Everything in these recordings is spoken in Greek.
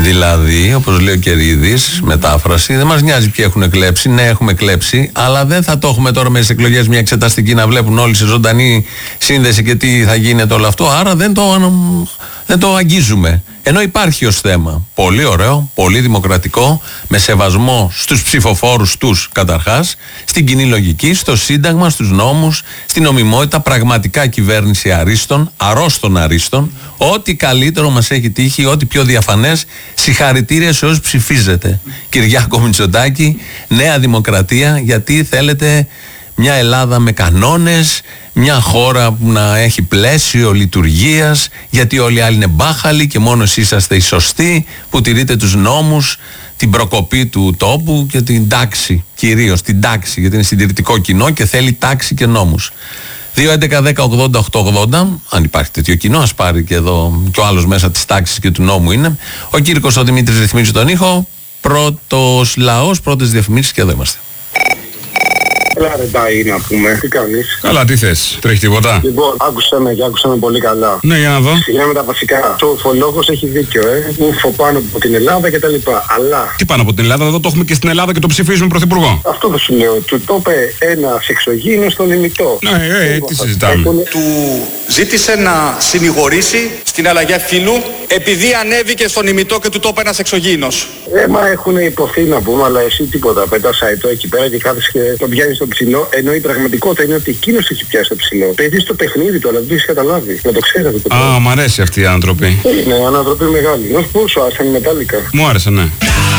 Δηλαδή, όπως λέει ο Κερίδης, μετάφραση, δεν μας νοιάζει ποιοι έχουν κλέψει. Ναι, έχουμε κλέψει, αλλά δεν θα το έχουμε τώρα με τις εκλογές μια εξεταστική να βλέπουν όλοι σε ζωντανή σύνδεση και τι θα γίνεται όλο αυτό. Άρα δεν το αγγίζουμε. Ενώ υπάρχει ως θέμα. Πολύ ωραίο, πολύ δημοκρατικό, με σεβασμό στους ψηφοφόρους τους καταρχάς, στην κοινή λογική, στο Σύνταγμα, στους νόμους, στην νομιμότητα, πραγματικά κυβέρνηση αρίστων, αρρώστων αρίστων, ό,τι καλύτερο μας έχει τύχει, ό,τι πιο διαφανές. Συγχαρητήρια σε όσους ψηφίζετε. Κυριάκο Μητσοτάκη, Νέα Δημοκρατία, γιατί θέλετε μια Ελλάδα με κανόνες, μια χώρα που να έχει πλαίσιο λειτουργίας, γιατί όλοι οι άλλοι είναι μπάχαλοι και μόνο εσείς είσαστε οι σωστοί που τηρείτε τους νόμους, την προκοπή του τόπου και την τάξη, κυρίως την τάξη, γιατί είναι συντηρητικό κοινό και θέλει τάξη και νόμους. 2.11.10.80.880, αν υπάρχει τέτοιο κοινό, ας πάρει και εδώ και ο άλλος μέσα της τάξης και του νόμου είναι. Ο Κύρκος ο Δημήτρης ρυθμίζει τον ήχο, πρώτος λαός, πρώτες διαφημίσεις και εδώ είμαστε. Έλα ρε Τάι να πούμε, τι κάνεις? Καλά, τι θες, τρέχει τίποτα? Λοιπόν, άκουσα με πολύ καλά. Ναι, για να δω. Συγγνώμη με τα βασικά. Ο ουφολόγος έχει δίκιο, Ουφο πάνω από την Ελλάδα και τα λοιπά. Αλλά... Τι πάνω από την Ελλάδα, εδώ το έχουμε και στην Ελλάδα και το ψηφίζουμε πρωθυπουργό. Αυτό δεν σου λέω. Του το είπε ένας εξωγήινος στον ημιτό. Ναι, τι συζητάμε. Του ζήτησε να συνηγορήσει στην αλλαγή φύλου επειδή ανέβηκε στον ημιτό και του το είπε ένας εξωγήινος. Μα έχουν υποθεί να πούμε, αλλά εσύ τίποτα. Πετάς αετό εκεί πέρα και κάθεσαι και τον πιάνεις στο ψηλό, ενώ η πραγματικότητα είναι ότι εκείνος έχει πιάσει το ψηλό. Παίζει το παιχνίδι του, αλλά δεν το έχεις καταλάβει. Να το ξέρετε το πράγμα. Μ' αρέσει αυτή η ανθρωπή. Είναι ανθρωπή μεγάλη. Να σου πω, σου άρεσαν οι Μετάλλικα? Μου άρεσε, ναι.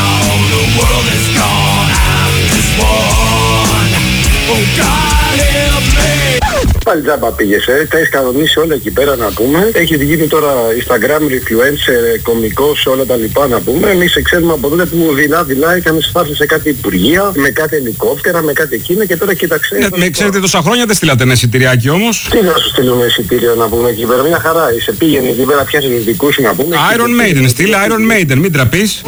Πάλι τζάμπα πήγες, τα έχεις κανονίσει όλα εκεί πέρα να πούμε. Έχεις γίνει τώρα Instagram influencer, κωμικός, όλα τα λοιπά να πούμε. Εμείς σε ξέρουμε από τότε που δειλά είχαμε σπάσει σε κάτι υπουργεία, με κάτι ελικόπτερα, με κάτι εκείνα και τώρα κοίταξε. Ναι, με ξέρετε τόσα χρόνια δεν στείλατε ένα εισιτηριάκι όμως. Τι να σου στείλουμε εισιτήριο να πούμε εκεί πέρα, μια χαρά είσαι. Πήγαινε εκεί πέρα, πιάσε τους δικούς σου να πούμε. Iron Maiden, στείλε Iron Maiden, μην τραπείς.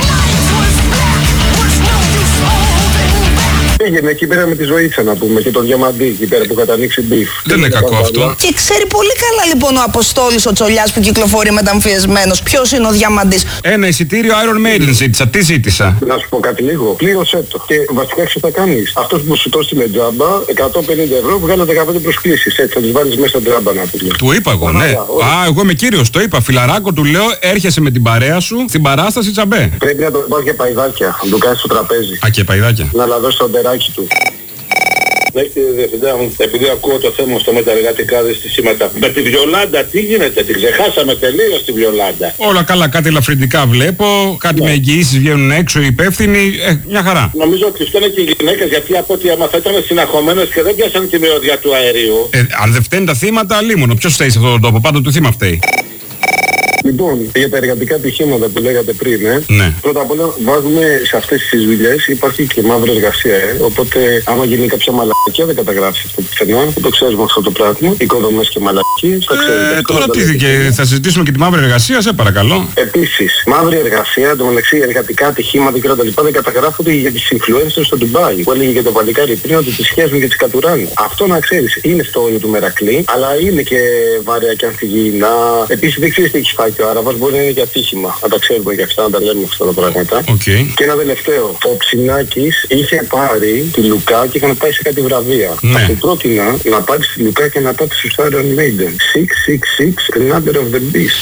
Πήγαινε εκεί πέρα με τη Ζωήτσα να πούμε και τον Διαμαντή εκεί πέρα που κατανοίξει μπιφ. Δεν είναι κακό αυτό. Και ξέρει πολύ καλά λοιπόν ο Αποστόλης ο Τσολιάς που κυκλοφορεί μεταμφιεσμένος ποιος είναι ο Διαμαντής. Ένα εισιτήριο Iron Maiden ζήτησα. Τι ζήτησα? Να σου πω κάτι λίγο. Πλήρωσέ το. Και βασικά τι θα κάνεις? Αυτός που σου το έστειλε τζάμπα, 150€, βγάλε 15 προσκλήσεις. Έτσι θα τις βάλεις μέσα τζάμπα να πούμε. Του είπα εγώ, ναι. Εγώ είμαι κύριος, το είπα. Φιλαράκο, του λέω, έρχεσαι με την παρέα σου στην παράσταση τσαμπέ. Πρέπει να το πάρει για παϊδάκια. Να το κάνεις στο τραπέζι. Και παϊδάκια. Να λαδώσει το ντεράκι του. Ναι, κύριε Διευθυντά μου, επειδή ακούω το θέμα στο μεταεργατικά δυστυχήματα. Με τη Βιολάντα τι γίνεται, την ξεχάσαμε τελείως τη Βιολάντα. Όλα καλά, κάτι ελαφρυντικά βλέπω, κάτι με εγγυήσεις βγαίνουν έξω οι υπεύθυνοι, μια χαρά. Νομίζω ότι φταίνε και οι γυναίκες, γιατί από ό,τι έμαθα ήταν συναχωμένες και δεν πιάσανε τη μυρωδιά του αερίου. Αν δεν φταίνουν τα θύματα, λίμωνο. Ποιος φταίει σε αυτόν τον τόπο, πάντα το θύμα φταίει. Λοιπόν, για τα εργατικά ατυχήματα που λέγατε πριν, ναι. Πρώτα απ' όλα βάζουμε σε αυτές τις δουλειές υπάρχει και μαύρη εργασία, Οπότε άμα γίνει κάποια μαλακία δεν καταγράφει αυτό πουθενά. Δεν το ξέρουμε αυτό το πράγμα. Οικοδομές και μαλακίες. Τώρα τι και θα συζητήσουμε και τη μαύρη εργασία, σε παρακαλώ. Επίσης, μαύρη εργασία, εντωμεταξύ εργατικά ατυχήματα και όλα τα λοιπά δεν καταγράφονται για τις influencers στο Ντουμπάι. Που έλεγε και το παλικάρι πριν ότι τις σχέζουν και τις κατουράνε. Αυτό να ξέρεις είναι στο όριο του Μερακλή, αλλά είναι και βαρέα και ανθυγιεινά. Επίσης δεν ξέρεις τι έχεις φάει και ο Άραβας μπορεί να είναι και ατύχημα. Να τα ξέρουμε και αυτά, να τα λέμε αυτά τα πράγματα. Okay. Και ένα τελευταίο. Ο Ψινάκης είχε πάρει τη Λουκά και είχαν πάει σε κάτι βραβεία. Ναι. Του πρότεινα να πάρει τη Λουκά και να πάτε στους Iron Maiden. 666 Number of the Beast.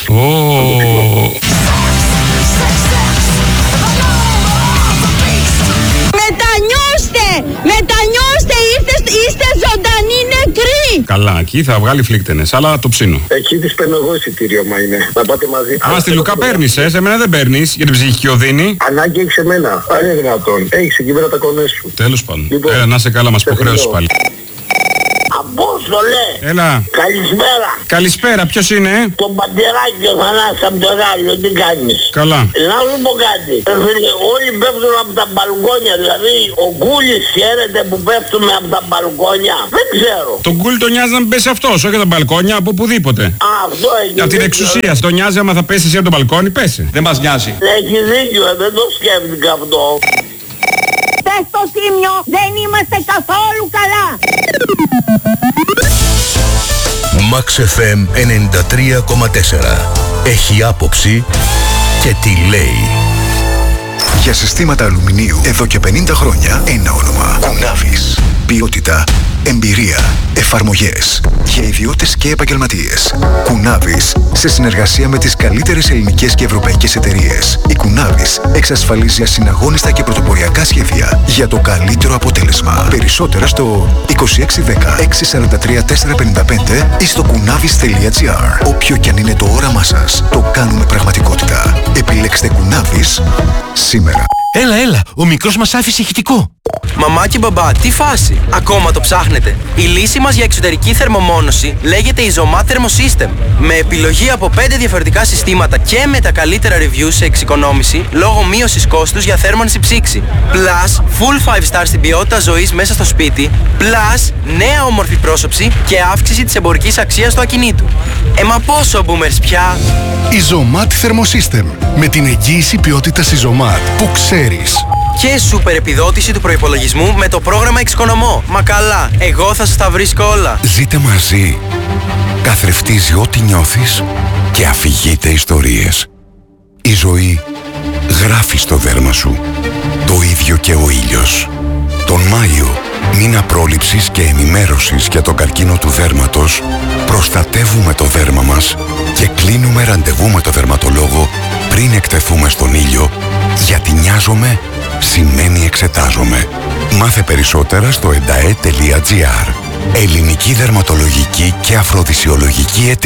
Μετανιώστε, είστε ζωντανοί νεκροί. Καλά, εκεί θα βγάλει φλίκτενες, αλλά το ψήνω. Εκεί τις παίρνω εγώ εισιτήριο μα είναι. Να πάτε μαζί. Στη Λουκά παίρνεις, σε μένα δεν παίρνεις, για την ψυχική οδύνη. Ανάγκη έχεις εμένα. Αν είναι δυνατόν. Έχεις εκεί πέρα τα κονές σου. Τέλος πάντων. Λοιπόν, να είσαι καλά, μας υποχρέωσες πάλι. Απόστολε! Έλα. Καλησπέρα! Καλησπέρα, ποιος είναι? Το Παντεράκι ο Θανάσης από το Ράλιο, τι κάνεις? Καλά. Να σου πω κάτι. Όλοι πέφτουν από τα μπαλκόνια, δηλαδή ο Γκούλης χαίρεται που πέφτουμε από τα μπαλκόνια. Δεν ξέρω. Τον Γκούλη τον νοιάζει να μην πέσει αυτός, όχι από τα μπαλκόνια, από οπουδήποτε. Αυτό έγινε. Από την εξουσία, τον νοιάζει άμα θα πέσει εσύ από το μπαλκόνι, πέσει. Δεν μας νοιάζει. Έχει δίκιο, δεν το σκέφτηκα αυτό. Στο Τίμιο δεν είμαστε καθόλου καλά. Max FM 93,4. Έχει άποψη και τι λέει. Για συστήματα αλουμινίου εδώ και 50 χρόνια ένα όνομα. Κουνάβης. Ποιότητα, εμπειρία, εφαρμογές για ιδιώτες και επαγγελματίες. Κουνάβης, σε συνεργασία με τις καλύτερες ελληνικές και ευρωπαϊκές εταιρείες. Η Κουνάβης εξασφαλίζει ασυναγώνιστα και πρωτοποριακά σχέδια για το καλύτερο αποτέλεσμα. Περισσότερα στο 2610 643 455 ή στο kunavis.gr. Όποιο κι αν είναι το όραμά σας, το κάνουμε πραγματικότητα. Επιλέξτε Κουνάβης σήμερα. Έλα, ο μικρός μας άφησε ηχητικό. Μαμά και μπαμπά, τι φάση! Ακόμα το ψάχνετε? Η λύση μας για εξωτερική θερμομόνωση λέγεται Isomat Thermosystem. Με επιλογή από 5 διαφορετικά συστήματα και με τα καλύτερα reviews σε εξοικονόμηση λόγω μείωσης κόστους για θέρμανση ψήξη. Plus, full 5 star στην ποιότητα ζωής μέσα στο σπίτι. Plus, νέα όμορφη πρόσωψη και αύξηση της εμπορικής αξίας του ακινήτου. Μα πόσο boomers πια! Isomat Thermosystem. Με την εγγύηση ποιότητας Isomat που ξέρεις. Και σούπερ επιδότηση του προϋπολογισμού με το πρόγραμμα Εξοικονομώ. Μα καλά, εγώ θα σας τα βρίσκω όλα. Ζείτε μαζί. Καθρεφτίζει ό,τι νιώθεις και αφηγείται ιστορίες. Η ζωή γράφει στο δέρμα σου. Το ίδιο και ο ήλιος. Τον Μάιο, μήνα πρόληψης και ενημέρωσης για τον καρκίνο του δέρματος, προστατεύουμε το δέρμα μας και κλείνουμε ραντεβού με το δερματολόγο πριν εκτεθούμε στον ήλιο, γιατί νοιάζομαι σημαίνει εξετάζομαι. Μάθε περισσότερα στο endae.gr. Ελληνική δερματολογική και αφροδισιολογική εταιρεία.